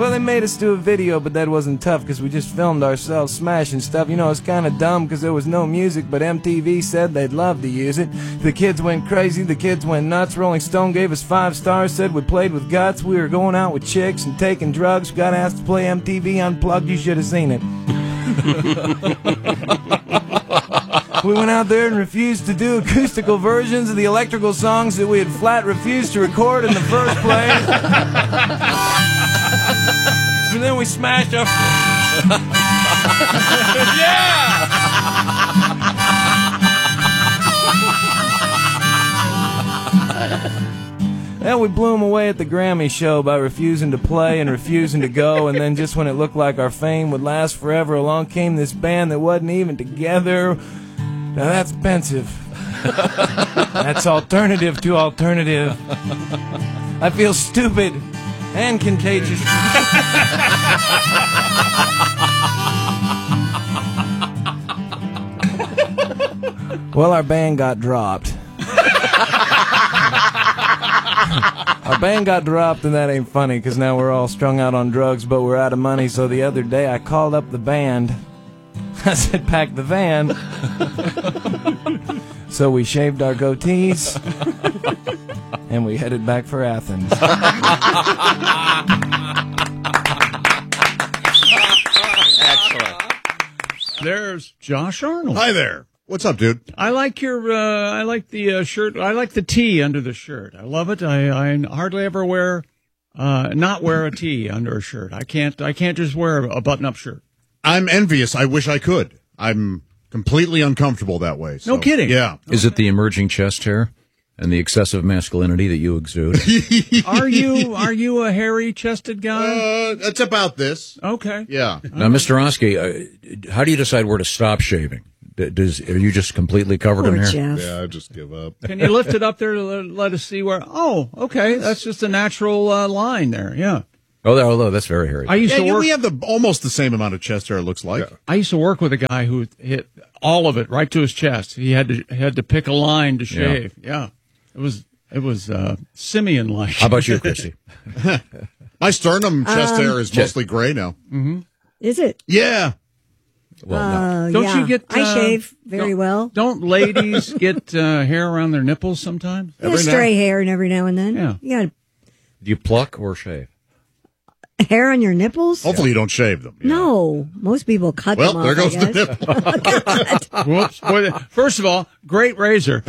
Well, they made us do a video, but that wasn't tough because we just filmed ourselves smashing stuff. You know, it's kind of dumb because there was no music, but MTV said they'd love to use it. The kids went crazy, the kids went nuts. Rolling Stone gave us 5 stars, said we played with guts. We were going out with chicks and taking drugs. We got asked to play MTV Unplugged. You should have seen it. We went out there and refused to do acoustical versions of the electrical songs that we had flat refused to record in the first place. And then we smashed up. Yeah! Then we blew them away at the Grammy show by refusing to play and refusing to go, and then just when it looked like our fame would last forever, along came this band that wasn't even together. Now that's pensive. That's alternative to alternative. I feel stupid and contagious. Well, our band got dropped. Our band got dropped, and that ain't funny because now we're all strung out on drugs, but we're out of money. So the other day I called up the band. I said, pack the van. So we shaved our goatees, and we headed back for Athens. Excellent. There's Josh Arnold. Hi there. What's up, dude? I like your, I like the shirt. I like the tee under the shirt. I love it. I hardly ever wear, not wear a tee under a shirt. I can't just wear a button-up shirt. I'm envious. I wish I could. I'm completely uncomfortable that way. So, No kidding. Yeah. Is it the emerging chest hair and the excessive masculinity that you exude? Are you a hairy-chested guy? It's about this. Okay. Yeah. Now, Mr. Oskey, how do you decide where to stop shaving? Are you just completely covered in hair? Jeff. Yeah, I just give up. Can you lift it up there to let us see where? Oh, okay. That's just a natural line there. Yeah. Although that's very hairy. I used to work. We have almost the same amount of chest hair, it looks like. Yeah. I used to work with a guy who hit all of it right to his chest. He had to pick a line to shave. Yeah. It was simian-like. How about you, Christy? My sternum chest hair is mostly gray now. Mm-hmm. Is it? Yeah. Well, no. Don't you get? I shave very well. Don't ladies get hair around their nipples sometimes? Yeah, stray hair and every now and then. Yeah. You got Do you pluck or shave? hair on your nipples? Hopefully you don't shave them. Yeah. No. Most people cut them off. Well, there goes the nipple. Whoops. Boy, first of all, great razor.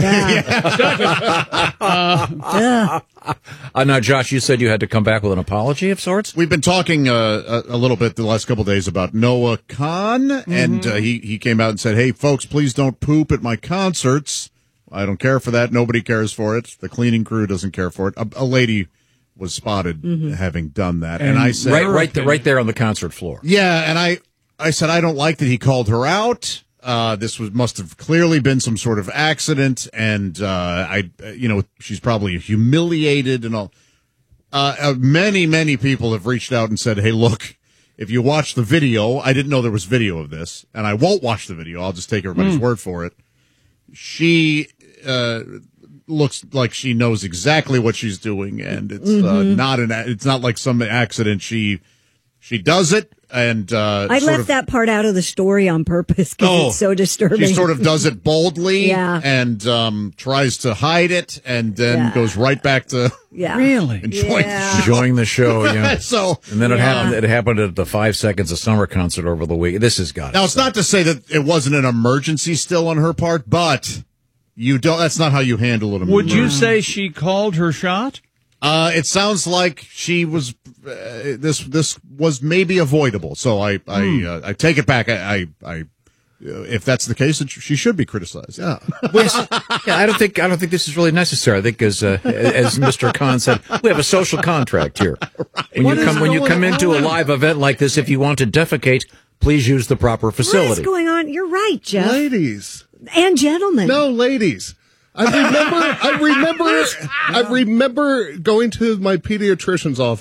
Now, Josh, you said you had to come back with an apology of sorts? We've been talking a little bit the last couple of days about Noah Khan, and he came out and said, hey, folks, please don't poop at my concerts. I don't care for that. Nobody cares for it. The cleaning crew doesn't care for it. A lady was spotted having done that. And I said... Right there on the concert floor. Yeah, and I said I don't like that he called her out. This must have clearly been some sort of accident, and she's probably humiliated and all. Many people have reached out and said, "Hey, look, if you watch the video, I didn't know there was video of this, and I won't watch the video. I'll just take everybody's word for it." She looks like she knows exactly what she's doing, and it's it's not like some accident. She does it. And I left that part out of the story on purpose because it's so disturbing. She sort of does it boldly and tries to hide it and then goes right back to really enjoying the show. Yeah. And then it happened at the 5 Seconds of Summer concert over the week. This has got now. It's not to say that it wasn't an emergency still on her part, but you don't. That's not how you handle it. Would you say she called her shot? It sounds like she was. This was maybe avoidable, so I take it back. I if that's the case, she should be criticized. Yeah. I don't think this is really necessary. I think as Mr. Khan said, we have a social contract here. Right. When you come into a live event like this, if you want to defecate, please use the proper facility. What is going on? You're right, Jeff. Ladies and gentlemen. No, ladies. I remember going to my pediatrician's office,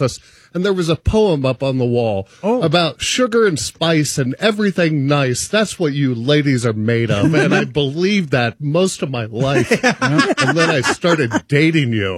and there was a poem up on the wall about sugar and spice and everything nice. That's what you ladies are made of. And I believed that most of my life. And then I started dating you.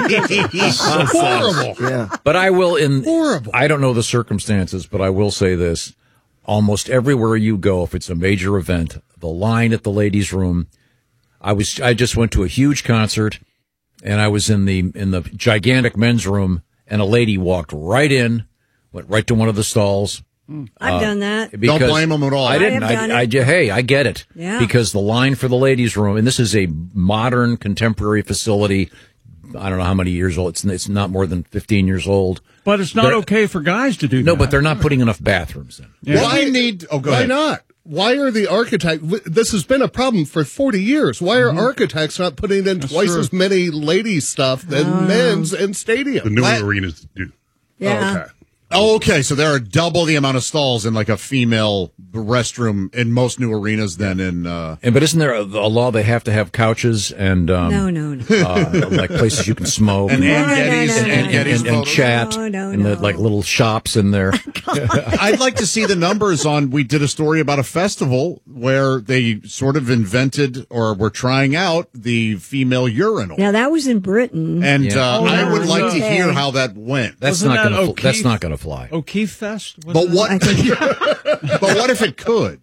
Horrible. Yeah. But I will Horrible. I don't know the circumstances, but I will say this. Almost everywhere you go, if it's a major event, the line at the ladies' room. I just went to a huge concert, and I was in the gigantic men's room, and a lady walked right in, went right to one of the stalls. I've done that. Don't blame them at all. I didn't. I have done it. Hey, I get it. Yeah. Because the line for the ladies' room, and this is a modern, contemporary facility. I don't know how many years old. It's not more than 15 years old. But it's not okay for guys to do that. No, but they're not putting enough bathrooms in. Yeah. Why need? Oh, go Why ahead. not? Why are the architects? This has been a problem for 40 years. Why are architects not putting in twice true. as many ladies' stuff than men's in stadiums? The new arenas do. Yeah. Okay. Oh, okay. So there are double the amount of stalls in like a female restroom in most new arenas than in. But isn't there a law they have to have couches and No. like places you can smoke And No, Ann no, Geddes no, and no, Ann no. Geddes and photos. chat No, and the, no. like little shops in there? I'd like to see the numbers on. We did a story about a festival where they sort of invented or were trying out the female urinal, Now that was in Britain. and Yeah. I would like to Okay. hear how that went. That's Wasn't not that going to. O'Keefe? That's not going to fly. O'Keefe Fest? But what? But what if it could?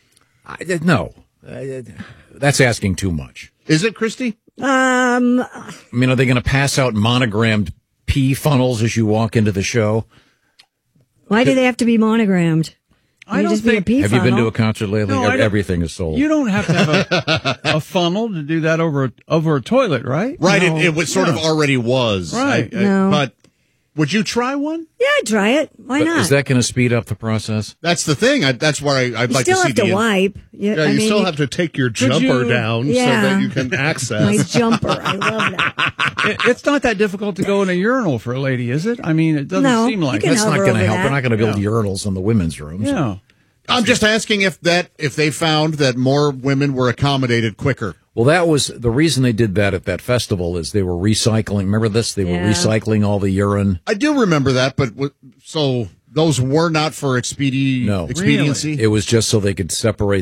No, that's asking too much. Is it, Christy? I mean, are they going to pass out monogrammed pee funnels as you walk into the show? Why do they have to be monogrammed? I don't just be a think- pee Have you been funnel. to a concert lately? No, I don't- Everything is sold. You don't have to have a funnel to do that over a toilet, right? Right. No. It was sort of already was. Right. No. But would you try one? Yeah, I'd try it. Why But not? is that going to speed up the process? That's the thing. That's where I'd you like still to see have to the. wipe. Yeah, you still have to take your jumper you- down so Yeah. that you can access. my jumper. I love that. It's not that difficult to go in a urinal for a lady, is it? I mean, it doesn't No, seem like you it. can That's not hover going to over help. that. They're not going to build urinals in the women's rooms. Yeah. I'm just asking if they found that more women were accommodated quicker. Well, that was the reason they did that at that festival is they were recycling. Remember this? They were Yeah. recycling all the urine. I do remember that, but so those were not for expediency. It was just so they could separate